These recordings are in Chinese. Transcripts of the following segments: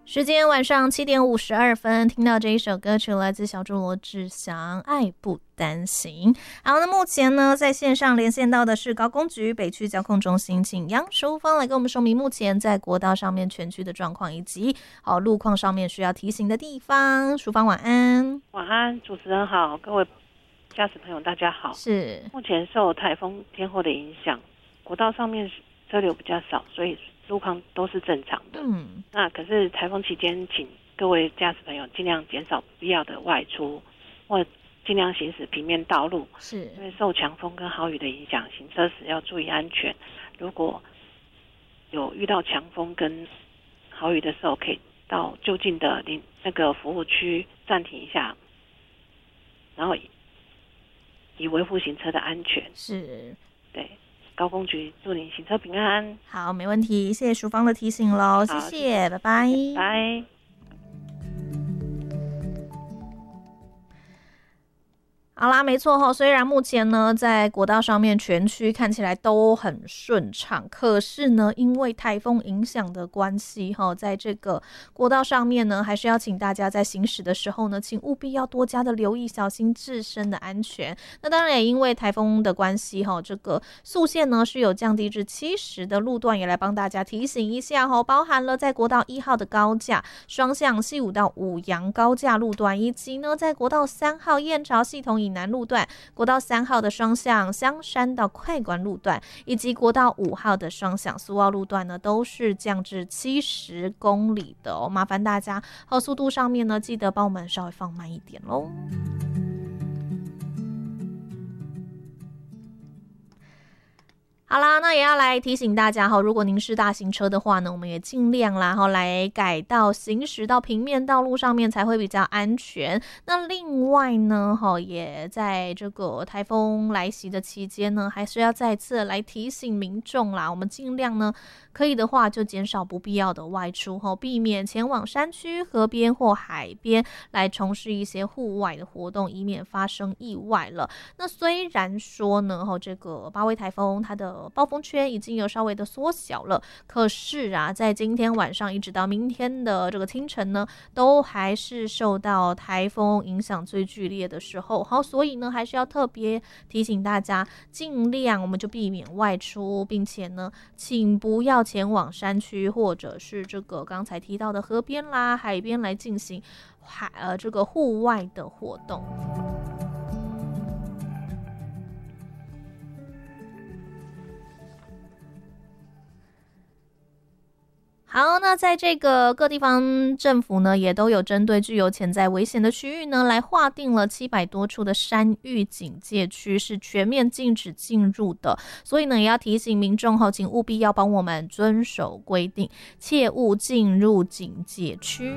时间晚上7点52分，听到这一首歌曲来自小猪罗志祥，爱不担心。好，那目前呢在线上连线到的是高工局北区交控中心，请杨淑芳来跟我们说明目前在国道上面全区的状况，以及路况上面需要提醒的地方。淑芳晚安。 晚安，主持人好，各位驾驶朋友大家好。 是， 目前受台风天后的影响，国道上面车流比较少，所以路况都是正常的。那可是台风期间，请各位驾驶朋友尽量减少不必要的外出，或尽量行驶平面道路。 是， 因为受强风跟豪雨的影响，行车时要注意安全。如果有遇到强风跟豪雨的时候，可以到就近的那个服务区暂停一下，然后以维护行车的安全。 是， 对。高工局祝您行车平安。 好，没问题，谢谢淑芳的提醒咯，谢谢，拜拜， 拜。 好啦，没错虽然目前呢在国道上面全区看起来都很顺畅，可是呢因为台风影响的关系在这个国道上面呢，还是要请大家在行驶的时候呢，请务必要多加的留意，小心自身的安全。那当然也因为台风的关系这个速限呢是有降低至70的路段，也来帮大家提醒一下包含了在国道1号的高架双向西武到五杨高架路段，以及呢在国道3号燕巢系统以南路段，国道3号的双向香山到快馆路段，以及国道5号的双向苏澳路段呢，都是降至70公里的麻烦大家速度上面呢，记得帮我们稍微放慢一点咯。好啦，那也要来提醒大家如果您是大型车的话呢，我们也尽量啦来改道行驶到平面道路上面才会比较安全。那另外呢也在这个台风来袭的期间呢，还是要再次来提醒民众啦，我们尽量呢可以的话就减少不必要的外出避免前往山区、河边或海边来从事一些户外的活动，以免发生意外了。那虽然说呢这个八威台风它的暴风圈已经有稍微的缩小了，可是在今天晚上一直到明天的这个清晨呢，都还是受到台风影响最剧烈的时候所以呢还是要特别提醒大家，尽量我们就避免外出，并且呢请不要前往山区或者是这个刚才提到的河边啦、海边来进行这个户外的活动。好，那在这个各地方政府呢，也都有针对具有潜在危险的区域呢，来划定了700多处的山域警戒区，是全面禁止进入的。所以呢，也要提醒民众请务必要帮我们遵守规定，切勿进入警戒区。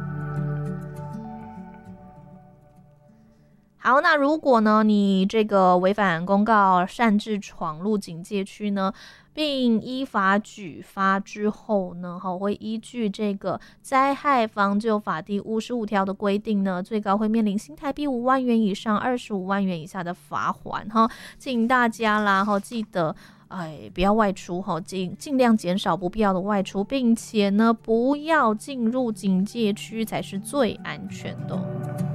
好，那如果呢你这个违反公告擅自闯入警戒区呢，并依法举发之后呢，会依据这个灾害防救法第55条的规定呢，最高会面临新台币5万元以上25万元以下的罚锾请大家啦记得不要外出尽量减少不必要的外出，并且呢不要进入警戒区才是最安全的。